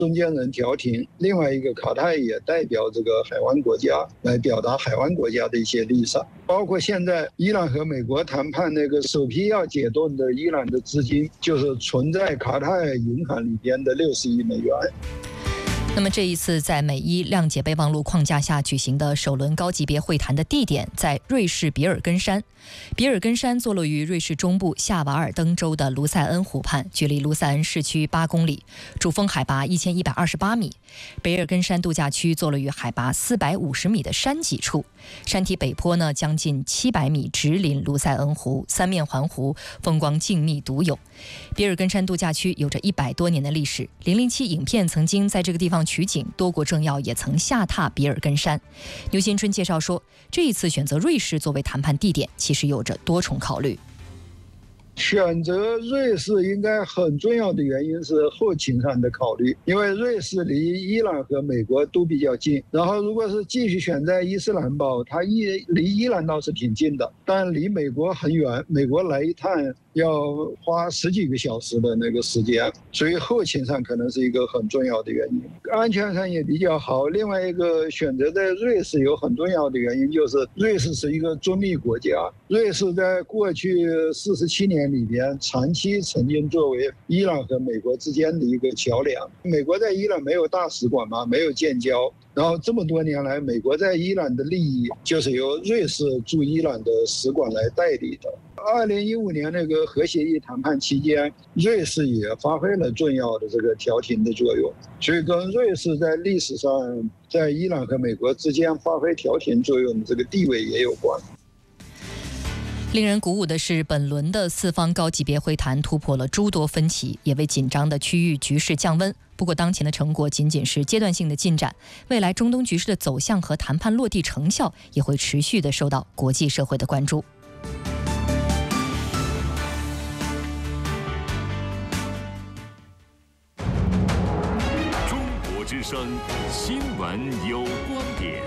中间人调停，另外一个卡塔尔也代表这个海湾国家来表达海湾国家的一些立场，包括现在伊朗和美国谈判那个首批要解冻的伊朗的资金，就是存在卡塔尔银行里边的60亿美元。 那么这一次在美伊谅解备忘录框架下举行的首轮高级别会谈的地点在瑞士比尔根山。比尔根山坐落于瑞士中部夏瓦尔登州的卢塞恩湖畔，距离卢塞恩市区8公里，主峰海拔1128米。比尔根山度假区坐落于海拔450米的山脊处，山体北坡呢将近700米，直临卢塞恩湖，三面环湖，风光静谧独有。比尔根山度假区有着100多年的历史，007影片曾经在这个地方取景，多国政要也曾下榻比尔根山。牛新春介绍说，这一次选择瑞士作为谈判地点，其实有着多重考虑。 选择瑞士应该很重要的原因是后勤上的考虑，因为瑞士离伊朗和美国都比较近，然后如果是继续选在伊斯兰堡，它离伊朗倒是挺近的，但离美国很远，美国来一趟要花10几个小时的那个时间，所以后勤上可能是一个很重要的原因，安全上也比较好。另外一个选择在瑞士有很重要的原因，就是瑞士是一个中立国家，瑞士在过去47年里边长期曾经作为伊朗和美国之间的一个桥梁。美国在伊朗没有大使馆嘛，没有建交，然后这么多年来美国在伊朗的利益就是由瑞士驻伊朗的使馆来代理的。2015年那个核协议谈判期间，瑞士也发挥了重要的这个调停的作用，所以跟瑞士在历史上在伊朗和美国之间发挥调停作用的这个地位也有关。 令人鼓舞的是，本轮的4方高级别会谈突破了诸多分歧，也为紧张的区域局势降温。不过当前的成果仅仅是阶段性的进展，未来中东局势的走向和谈判落地成效也会持续的受到国际社会的关注。 中国之声新闻有观点。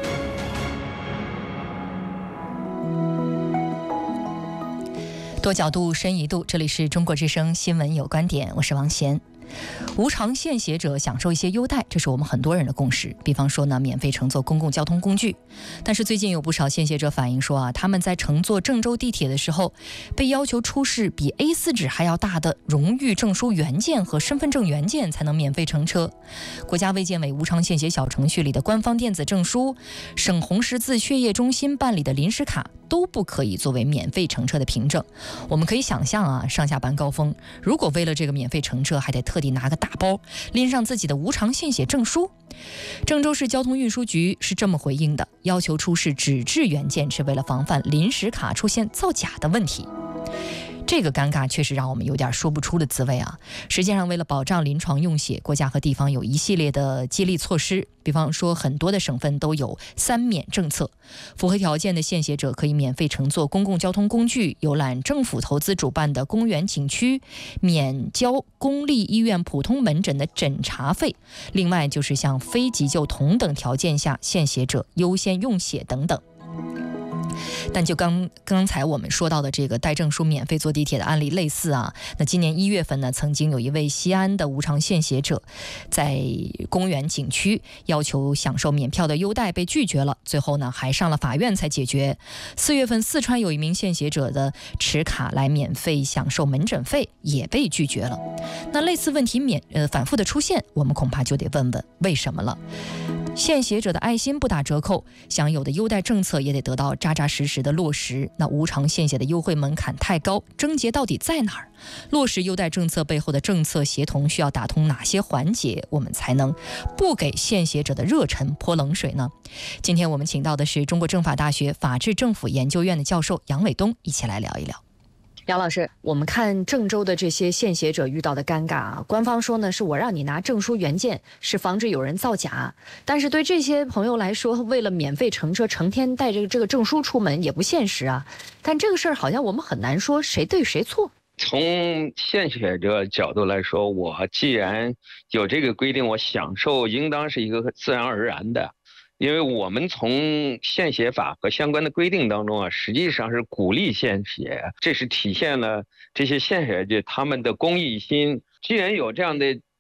多角度，深一度，这里是中国之声新闻有观点，我是王贤。无偿献血者享受一些优待，这是我们很多人的共识。比方说呢，免费乘坐公共交通工具。但是最近有不少献血者反映说他们在乘坐郑州地铁的时候，被要求出示比 A4 纸还要大的荣誉证书原件和身份证原件才能免费乘车。国家卫健委无偿献血小程序里的官方电子证书、省红十字血液中心办理的临时卡都不可以作为免费乘车的凭证。我们可以想象上下班高峰，如果为了这个免费乘车还得特地拿个大包拎上自己的无偿献血证书。郑州市交通运输局是这么回应的，要求出示纸质原件是为了防范临时卡出现造假的问题。这个尴尬确实让我们有点说不出的滋味啊！实际上，为了保障临床用血，国家和地方有一系列的激励措施。比方说，很多的省份都有3免政策，符合条件的献血者可以免费乘坐公共交通工具，游览政府投资主办的公园景区，免交公立医院普通门诊的诊查费。另外就是像非急救同等条件下，献血者优先用血等等。但就刚才我们说到的这个带证书免费坐地铁的案例类似那今年1月份呢，曾经有一位西安的无偿献血者在公园景区要求享受免票的优待被拒绝了，最后呢还上了法院才解决。4月份四川有一名献血者的持卡来免费享受门诊费也被拒绝了。那类似问题反复的出现，我们恐怕就得问问为什么了。献血者的爱心不打折扣，享有的优待政策也得得到扎扎实实的落实。那无偿献血的优惠门槛太高，症结到底在哪儿？落实优待政策背后的政策协同需要打通哪些环节，我们才能不给献血者的热忱泼冷水呢？今天我们请到的是中国政法大学法治政府研究院的教授杨伟东，一起来聊一聊。杨老师，我们看郑州的这些献血者遇到的尴尬官方说呢是我让你拿证书原件，是防止有人造假。但是对这些朋友来说，为了免费乘车，成天带着这个证书出门也不现实啊。但这个事儿好像我们很难说谁对谁错。 从献血者角度来说，我既然有这个规定，我享受应当是一个自然而然的。因为我们从献血法和相关的规定当中实际上是鼓励献血，这是体现了这些献血者他们的公益心。既然有这样的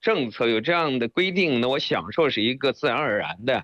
政策有这样的规定，那我享受是一个自然而然的。